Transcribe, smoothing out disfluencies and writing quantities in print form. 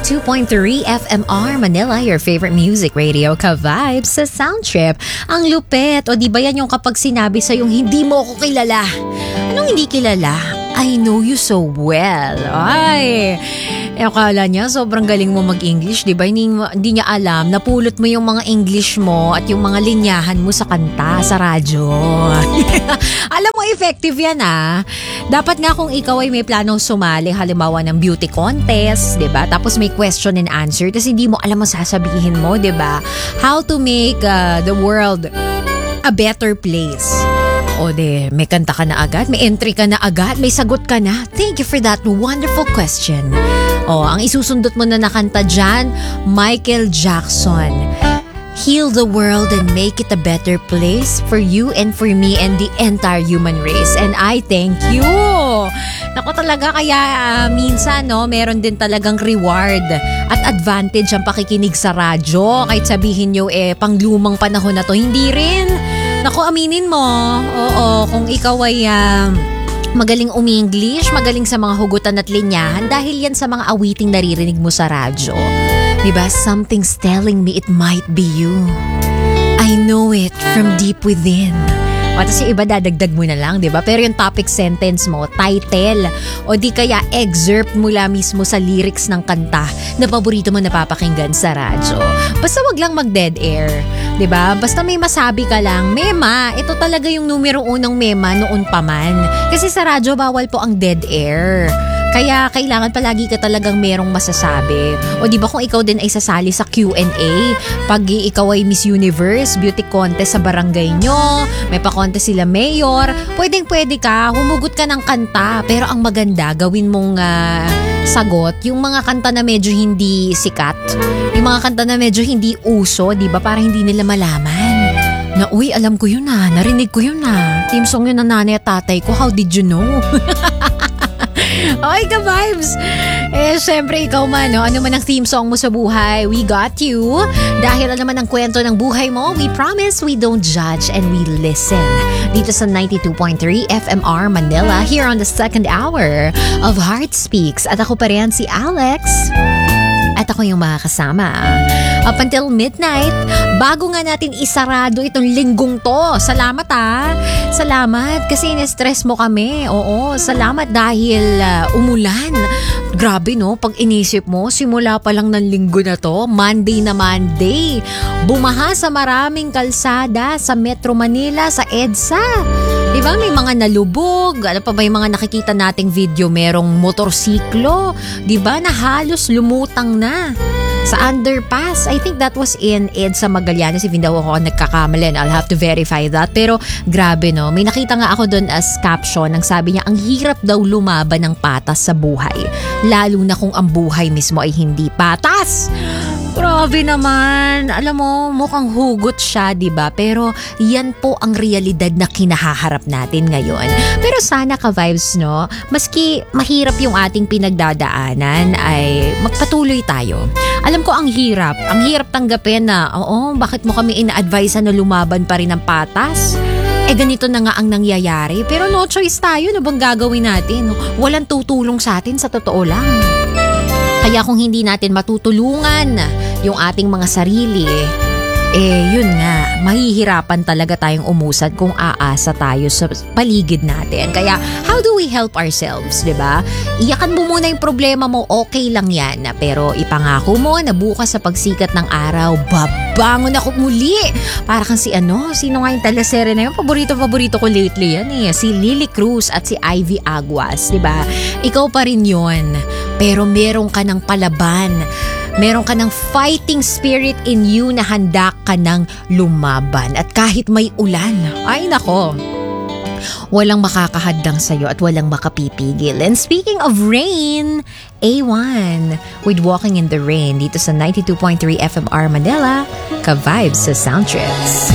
92.3 FMR Manila, your favorite music radio, ka-vibes sa Soundtrip. Ang lupet, o di ba yan yung kapag sinabi sa'yong hindi mo ako kilala? Anong hindi kilala? I know you so well. Ay, akala niya sobrang galing mo mag-English, di ba? Hindi niya alam, napulot mo yung mga English mo at yung mga linyahan mo sa kanta, sa radyo. Alam mo, effective yan ah. Dapat nga kung ikaw ay may planong sumali, halimbawa ng beauty contest, di ba? Tapos may question and answer, tapos hindi mo alam ang sasabihin mo, di ba? How to make the world a better place. O de, may kanta ka na agad, may entry ka na agad, may sagot ka na. Thank you for that wonderful question. O, ang isusundot mo na nakanta dyan, Michael Jackson. Heal the world and make it a better place for you and for me and the entire human race. And I thank you. Naku talaga, kaya minsan no, meron din talagang reward at advantage ang pakikinig sa radyo. Kahit sabihin nyo panglumang panahon na to, hindi rin. Naku, aminin mo, oo, kung ikaw ay magaling umi-English, magaling sa mga hugutan at linyahan dahil yan sa mga awiting naririnig mo sa radyo. Diba? Something's telling me it might be you. I know it from deep within. O, tapos yung iba dadagdag mo na lang, diba? Pero yung topic sentence mo, title, o di kaya excerpt mula mismo sa lyrics ng kanta na paborito mo napapakinggan sa radyo. Basta wag lang mag-dead air. Diba? Basta may masabi ka lang, mema, ito talaga yung numero unang mema noon pa man. Kasi sa radyo, bawal po ang dead air. Kaya kailangan palagi ka talagang merong masasabi. O di ba kung ikaw din ay sasali sa Q&A, pag ikaw ay Miss Universe, beauty contest sa barangay nyo, may pa-contest sila mayor, pwedeng-pwede ka, humugot ka ng kanta. Pero ang maganda, gawin mong sagot, yung mga kanta na medyo hindi sikat, yung mga kanta na medyo hindi uso, di ba? Para hindi nila malaman. Na, uy, alam ko yun na, narinig ko yun na. Team song yun ng nanay at tatay ko, how did you know? Okay ka, vibes. Syempre ikaw man, no? Ano man ang theme song mo sa buhay, we got you. Dahil alam naman ang kwento ng buhay mo, we promise we don't judge and we listen. Dito sa 92.3 FMR Manila, here on the second hour of Heart Speaks. At ako pa rin si Alex. At ako yung makakasama up until midnight. Bago nga natin isarado itong linggong to. Salamat Salamat kasi in-stress mo kami. Oo, salamat dahil umulan. Grabe no, pag inisip mo, simula pa lang ng linggo na to, Monday na Monday, bumaha sa maraming kalsada sa Metro Manila, sa EDSA. Diba may mga nalubog, ano pa ba yung mga nakikita nating video, merong motorsiklo, diba na halos lumutang na sa underpass. I think that was in EDSA Magallanes, if hindi ako nagkakamali, I'll have to verify that. Pero grabe no, may nakita nga ako doon as caption, ang sabi niya, ang hirap daw lumaban ng patas sa buhay, lalo na kung ang buhay mismo ay hindi patas. Grabe naman. Alam mo, mukhang hugot siya, diba? Pero yan po ang realidad na kinahaharap natin ngayon. Pero sana ka-vibes, no? Maski mahirap yung ating pinagdadaanan, ay magpatuloy tayo. Alam ko ang hirap. Ang hirap tanggapin na, oo, bakit mo kami ina-advise na lumaban pa rin ng patas? Ganito na nga ang nangyayari. Pero no choice tayo, no bang gagawin natin? Walang tutulong sa atin, sa totoo lang. Kaya kung hindi natin matutulungan yung ating mga sarili, yun nga, mahihirapan talaga tayong umusad kung aasa tayo sa paligid natin. Kaya, how do we help ourselves, diba? Iyakan mo muna yung problema mo, okay lang yan. Pero ipangako mo na bukas sa pagsikat ng araw, babangon ako muli. Para kang sino nga yung teleserye na yun? Paborito ko lately yan si Lily Cruz at si Ivy Aguas, diba? Ikaw pa rin yun. Pero meron ka ng palaban. Meron ka ng fighting spirit in you na handa ka ng lumaban. At kahit may ulan, ay nako, walang makakahadlang sa'yo at walang makapipigil. And speaking of rain, A1 with Walking in the Rain dito sa 92.3 FMR Manila, ka-vibes sa Soundtrips.